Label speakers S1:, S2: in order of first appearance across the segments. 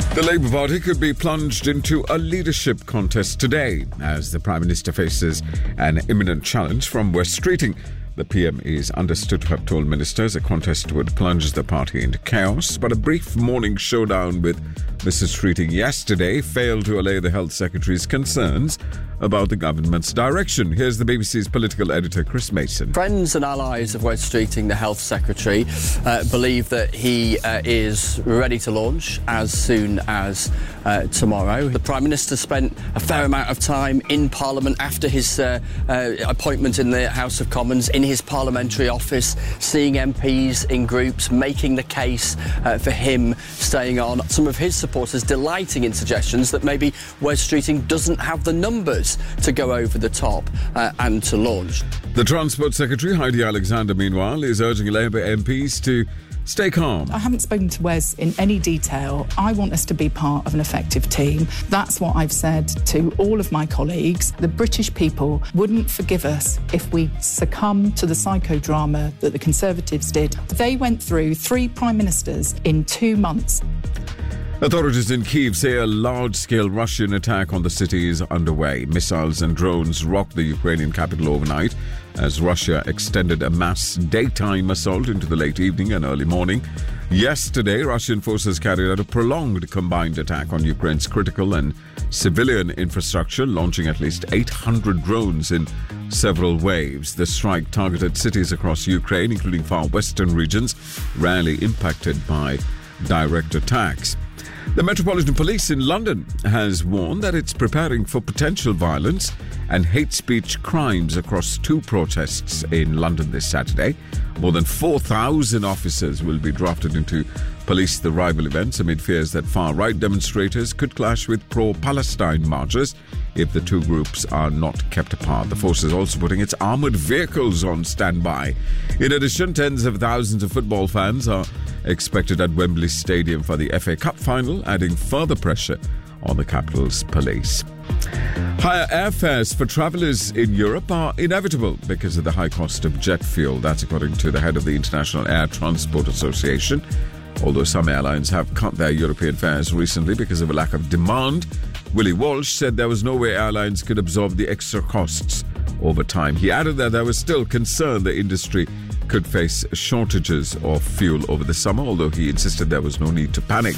S1: The Labour Party could be plunged into a leadership contest today as the Prime Minister faces an imminent challenge from Wes Streeting. The PM is understood to have told ministers a contest would plunge the party into chaos, but a brief morning showdown with Mr. Streeting yesterday failed to allay the Health Secretary's concerns about the government's direction. Here's the BBC's political editor, Chris Mason.
S2: Friends and allies of Wes Streeting, the Health Secretary, believe that he is ready to launch as soon as tomorrow. The Prime Minister spent a fair amount of time in Parliament after his appointment in the House of Commons, in his parliamentary office, seeing MPs in groups, making the case for him staying on. Some of his supporters delighting in suggestions that maybe Wes Streeting doesn't have the numbers to go over the top and to launch.
S1: The Transport Secretary, Heidi Alexander, meanwhile, is urging Labour MPs to stay calm.
S3: I haven't spoken to Wes in any detail. I want us to be part of an effective team. That's what I've said to all of my colleagues. The British people wouldn't forgive us if we succumb to the psychodrama that the Conservatives did. They went through 3 prime ministers in 2 months.
S1: Authorities in Kyiv say a large-scale Russian attack on the city is underway. Missiles and drones rocked the Ukrainian capital overnight as Russia extended a mass daytime assault into the late evening and early morning. Yesterday, Russian forces carried out a prolonged combined attack on Ukraine's critical and civilian infrastructure, launching at least 800 drones in several waves. The strike targeted cities across Ukraine, including far western regions, rarely impacted by direct attacks. The Metropolitan Police in London has warned that it's preparing for potential violence and hate speech crimes across 2 protests in London this Saturday. More than 4,000 officers will be drafted into police the rival events amid fears that far-right demonstrators could clash with pro-Palestine marchers if the 2 groups are not kept apart. The force is also putting its armoured vehicles on standby. In addition, tens of thousands of football fans are expected at Wembley Stadium for the FA Cup final, adding further pressure on the capital's police. Higher airfares for travellers in Europe are inevitable because of the high cost of jet fuel. That's according to the head of the International Air Transport Association. Although some airlines have cut their European fares recently because of a lack of demand, Willie Walsh said there was no way airlines could absorb the extra costs over time. He added that there was still concern the industry could face shortages of fuel over the summer, although he insisted there was no need to panic.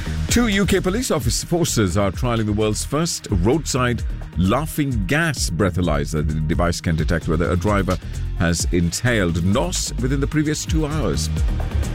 S1: 2 UK police forces are trialling the world's first roadside laughing gas breathalyzer. The device can detect whether a driver has inhaled NOS within the previous 2 hours.